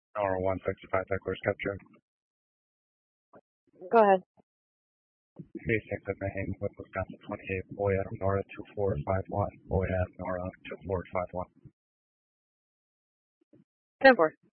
Nora 165, Eckler's capture. Go ahead. Hastings at Maine with Wisconsin 28, Boyette, Nora 2451, Boyette, Nora 2451. 10-4.